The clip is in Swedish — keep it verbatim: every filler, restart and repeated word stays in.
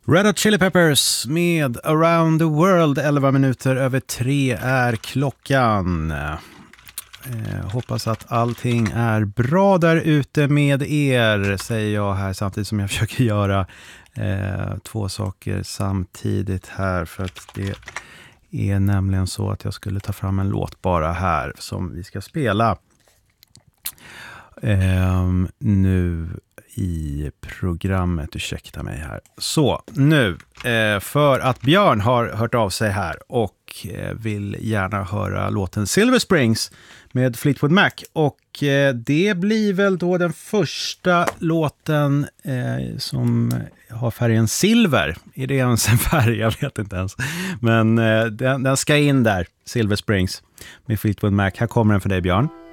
Red Hot Chili Peppers med Around the World. elva minuter över tre är klockan. Eh, hoppas att allting är bra där ute med er, säger jag här samtidigt som jag försöker göra eh, två saker samtidigt här, för att det är nämligen så att jag skulle ta fram en låt bara här som vi ska spela eh, nu i programmet. Ursäkta mig här. Så, nu, eh, för att Björn har hört av sig här och eh, vill gärna höra låten Silver Springs med Fleetwood Mac. Och eh, det blir väl då den första låten eh, som har färgen silver. Är det ens en färg? Jag vet inte ens. Men eh, den, den ska in där, Silver Springs med Fleetwood Mac. Här kommer den för dig, Björn.